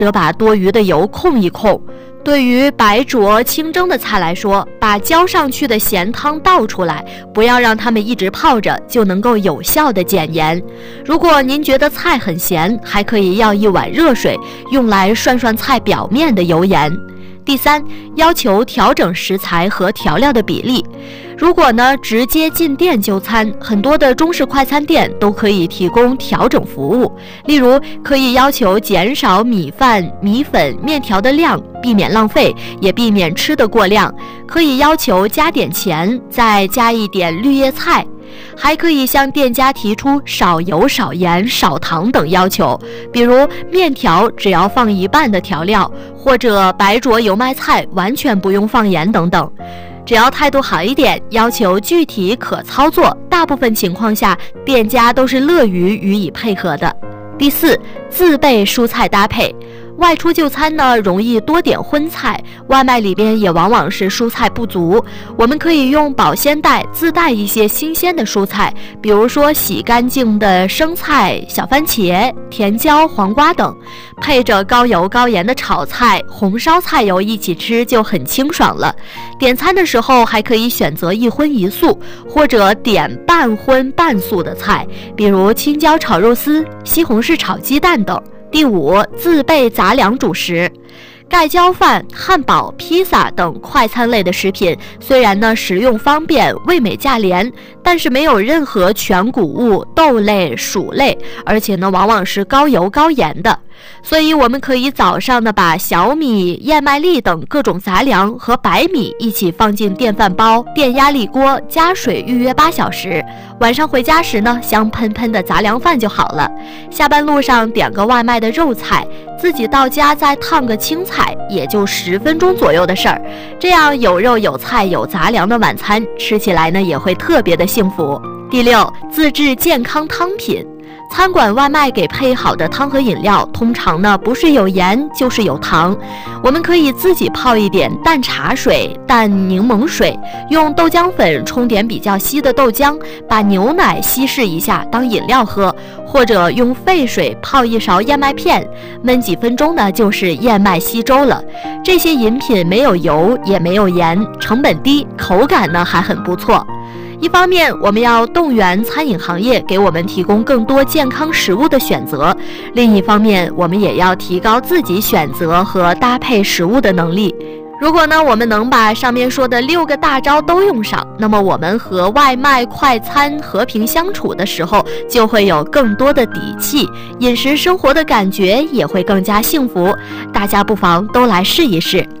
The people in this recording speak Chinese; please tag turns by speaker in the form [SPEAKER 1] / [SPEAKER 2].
[SPEAKER 1] 得把多余的油控一控。对于白灼清蒸的菜来说，把浇上去的咸汤倒出来，不要让它们一直泡着，就能够有效的减盐。如果您觉得菜很咸，还可以要一碗热水，用来涮涮菜表面的油盐。第三，要求调整食材和调料的比例。如果呢直接进店就餐，很多的中式快餐店都可以提供调整服务，例如可以要求减少米饭、米粉、面条的量，避免浪费，也避免吃得过量。可以要求加点钱，再加一点绿叶菜。还可以向店家提出少油、少盐、少糖等要求，比如面条只要放一半的调料，或者白灼油麦菜完全不用放盐等等。只要态度好一点，要求具体可操作，大部分情况下店家都是乐于予以配合的。第四，自备蔬菜搭配。外出就餐呢，容易多点荤菜，外卖里边也往往是蔬菜不足。我们可以用保鲜袋自带一些新鲜的蔬菜，比如说洗干净的生菜、小番茄、甜椒、黄瓜等，配着高油高盐的炒菜、红烧菜油一起吃就很清爽了。点餐的时候还可以选择一荤一素，或者点半荤半素的菜，比如青椒炒肉丝、西红柿炒鸡蛋等。第五，自备杂粮主食。盖浇饭、汉堡、披萨等快餐类的食品，虽然呢食用方便、味美价廉，但是没有任何全谷物、豆类、薯类，而且呢往往是高油高盐的。所以我们可以早上呢把小米、燕麦粒等各种杂粮和白米一起放进电饭煲、电压力锅，加水预约8小时。晚上回家时呢，香喷喷的杂粮饭就好了。下班路上点个外卖的肉菜，自己到家再烫个青菜，也就10分钟左右的事儿。这样有肉有菜有杂粮的晚餐，吃起来呢也会特别的幸福。第六，自制健康汤品。餐馆外卖给配好的汤和饮料，通常呢不是有盐就是有糖。我们可以自己泡一点淡茶水、淡柠檬水，用豆浆粉冲点比较稀的豆浆，把牛奶稀释一下当饮料喝，或者用沸水泡一勺燕麦片，焖几分钟呢就是燕麦稀粥了。这些饮品没有油也没有盐，成本低，口感呢还很不错。一方面，我们要动员餐饮行业给我们提供更多健康食物的选择；另一方面，我们也要提高自己选择和搭配食物的能力。如果呢，我们能把上面说的6个大招都用上，那么我们和外卖快餐和平相处的时候，就会有更多的底气，饮食生活的感觉也会更加幸福。大家不妨都来试一试。